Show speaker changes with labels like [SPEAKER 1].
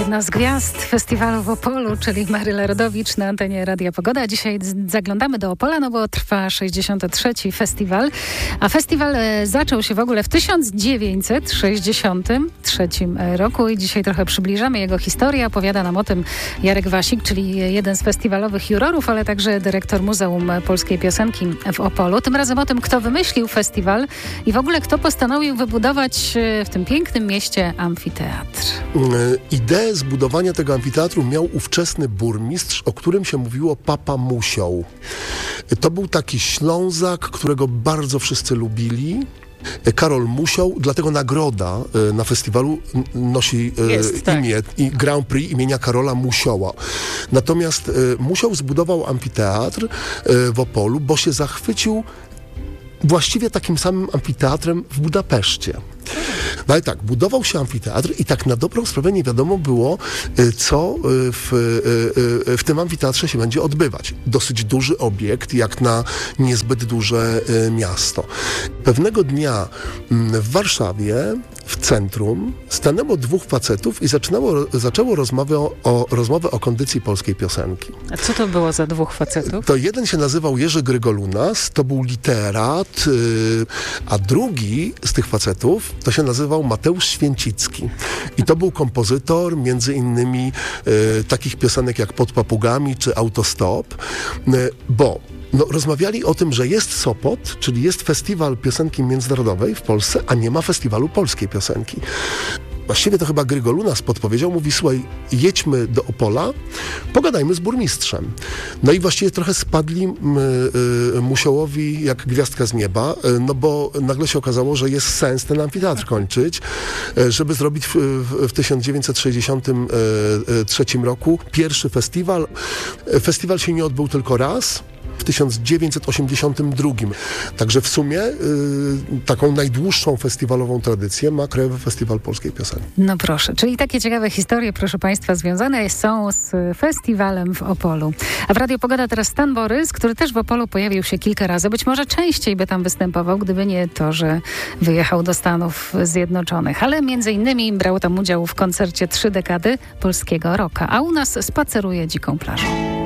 [SPEAKER 1] Jedna z gwiazd festiwalu w Opolu, czyli Maryla Rodowicz na antenie Radia Pogoda. Dzisiaj zaglądamy do Opola, no bo trwa 63. festiwal. A festiwal zaczął się w ogóle w 1963 roku i dzisiaj trochę przybliżamy jego historię. Opowiada nam o tym Jarek Wasik, czyli jeden z festiwalowych jurorów, ale także dyrektor Muzeum Polskiej Piosenki w Opolu. Tym razem o tym, kto wymyślił festiwal i w ogóle kto postanowił wybudować w tym pięknym mieście amfiteatr.
[SPEAKER 2] Ideę zbudowania tego amfiteatru miał ówczesny burmistrz, o którym się mówiło Papa Musioł. To był taki Ślązak, którego bardzo wszyscy lubili. Karol Musioł, dlatego nagroda na festiwalu nosi imię i Grand Prix imienia Karola Musioła. Natomiast Musioł zbudował amfiteatr w Opolu, bo się zachwycił właściwie takim samym amfiteatrem w Budapeszcie. No ale tak, budował się amfiteatr i tak na dobrą sprawę nie wiadomo było, co w tym amfiteatrze się będzie odbywać. Dosyć duży obiekt, jak na niezbyt duże miasto. Pewnego dnia w Warszawie, w centrum, stanęło dwóch facetów i zaczęło rozmowę o kondycji polskiej piosenki.
[SPEAKER 1] A co to było za dwóch facetów?
[SPEAKER 2] To jeden się nazywał Jerzy Grygolunas, to był literat, a drugi z tych facetów to się nazywał Mateusz Święcicki. I to był kompozytor między innymi takich piosenek jak Pod papugami czy Autostop, bo rozmawiali o tym, że jest Sopot, czyli jest festiwal piosenki międzynarodowej w Polsce, a nie ma festiwalu polskiej piosenki. Właściwie to chyba Grygolunas podpowiedział, mówi: słuchaj, jedźmy do Opola, pogadajmy z burmistrzem. No i właściwie trochę spadli Musiołowi jak gwiazdka z nieba, no bo nagle się okazało, że jest sens ten amfiteatr kończyć, żeby zrobić w 1963 roku pierwszy festiwal. Festiwal się nie odbył tylko raz, w 1982. Także w sumie taką najdłuższą festiwalową tradycję ma Krajowy Festiwal Polskiej Piosenki.
[SPEAKER 1] No proszę, czyli takie ciekawe historie, proszę Państwa, związane są z festiwalem w Opolu. A w Radio Pogoda teraz Stan Borys, który też w Opolu pojawił się kilka razy, być może częściej by tam występował, gdyby nie to, że wyjechał do Stanów Zjednoczonych. Ale między innymi brał tam udział w koncercie 3 dekady polskiego rocka, a u nas spaceruje dziką plażą.